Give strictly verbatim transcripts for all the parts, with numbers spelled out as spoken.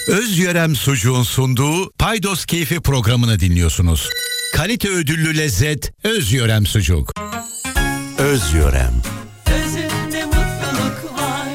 Özyörem Sucuğun sunduğu Paydos Keyfi programını dinliyorsunuz. Kalite ödüllü lezzet Özyörem Sucuk. Özyörem. Özünde mutluluk var.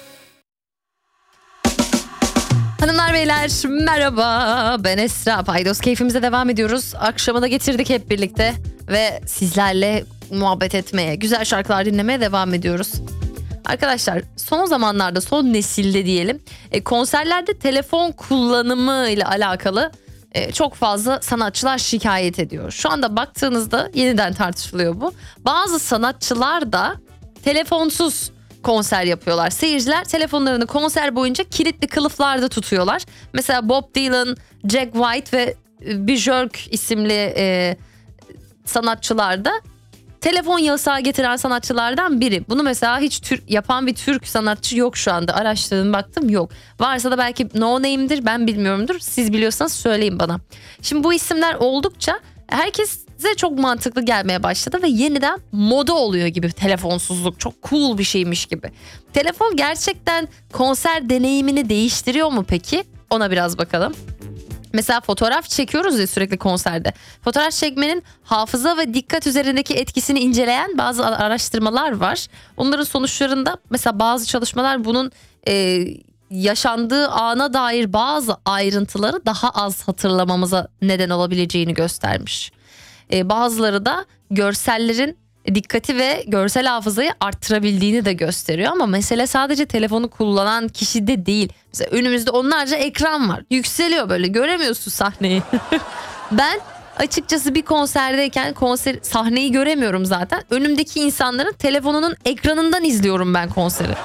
Hanımlar beyler merhaba, ben Esra. Paydos Keyfimize devam ediyoruz. Akşamı da getirdik hep birlikte ve sizlerle muhabbet etmeye, güzel şarkılar dinlemeye devam ediyoruz. Arkadaşlar son zamanlarda, son nesilde diyelim, e, konserlerde telefon kullanımı ile alakalı e, çok fazla sanatçılar şikayet ediyor. Şu anda baktığınızda yeniden tartışılıyor bu. Bazı sanatçılar da telefonsuz konser yapıyorlar. Seyirciler telefonlarını konser boyunca kilitli kılıflarda tutuyorlar. Mesela Bob Dylan, Jack White ve Björk isimli e, sanatçılar da telefon yasağı getiren sanatçılardan biri. Bunu mesela hiç Türk yapan bir Türk sanatçı yok şu anda. Araştırdım, baktım, yok. Varsa da belki no name'dir, ben bilmiyorumdur. Siz biliyorsanız söyleyin bana. Şimdi bu isimler oldukça herkese çok mantıklı gelmeye başladı ve yeniden moda oluyor gibi telefonsuzluk. Çok cool bir şeymiş gibi. Telefon gerçekten konser deneyimini değiştiriyor mu peki? Ona biraz bakalım. Mesela fotoğraf çekiyoruz ya sürekli konserde. Fotoğraf çekmenin hafıza ve dikkat üzerindeki etkisini inceleyen bazı araştırmalar var. Onların sonuçlarında mesela bazı çalışmalar bunun e, yaşandığı ana dair bazı ayrıntıları daha az hatırlamamıza neden olabileceğini göstermiş. E, bazıları da görsellerin dikkati ve görsel hafızayı arttırabildiğini de gösteriyor. Ama mesele sadece telefonu kullanan kişide değil. Mesela önümüzde onlarca ekran var. Yükseliyor böyle, göremiyorsun sahneyi. Ben açıkçası bir konserdeyken konser sahneyi göremiyorum zaten. Önümdeki insanların telefonunun ekranından izliyorum ben konseri.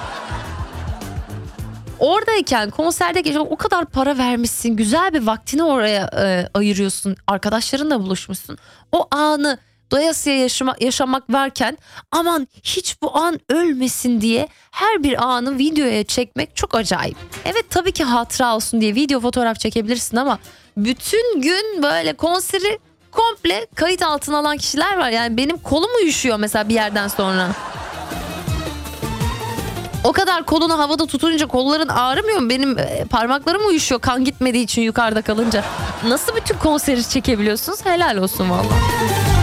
Oradayken, konserdeyken o kadar para vermişsin, güzel bir vaktini oraya e, ayırıyorsun, arkadaşlarınla buluşmuşsun. O anı doyasıya yaşama, yaşamak varken aman hiç bu an ölmesin diye her bir anı videoya çekmek çok acayip. Evet, tabii ki hatıra olsun diye video fotoğraf çekebilirsin ama bütün gün böyle konseri komple kayıt altına alan kişiler var. Yani benim kolum uyuşuyor mesela bir yerden sonra. O kadar kolunu havada tutunca kolların ağrımıyor mu? Benim parmaklarım uyuşuyor kan gitmediği için yukarıda kalınca. Nasıl bütün konseri çekebiliyorsunuz? Helal olsun vallahi.